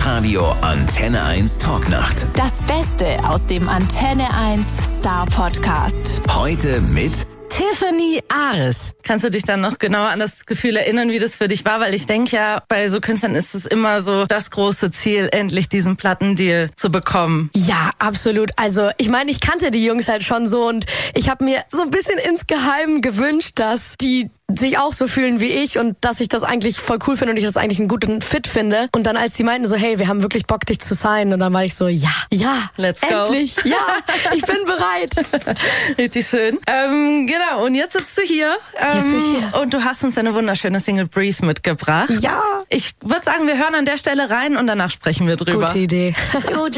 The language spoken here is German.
Live-Radio Antenne 1 Talknacht. Das Beste aus dem Antenne 1 Star Podcast. Heute mit Tiffany Ares. Kannst du dich dann noch genauer an das Gefühl erinnern, wie das für dich war? Weil ich denke ja, bei so Künstlern ist es immer so das große Ziel, endlich diesen Plattendeal zu bekommen. Ja, absolut. Also ich meine, ich kannte die Jungs halt schon so und ich habe mir so ein bisschen insgeheim gewünscht, dass die sich auch so fühlen wie ich und dass ich das eigentlich voll cool finde und ich das eigentlich einen guten Fit finde. Und dann als die meinten so, hey, wir haben wirklich Bock, dich zu signen. Und dann war ich so, ja, Let's go. endlich, ja, ich bin bereit. Richtig schön. Genau, und jetzt sitzt du hier. Jetzt bin ich hier. Und du hast uns eine wunderschöne Single Breathe mitgebracht. Ja. Ich würde sagen, wir hören an der Stelle rein und danach sprechen wir drüber. Gute Idee.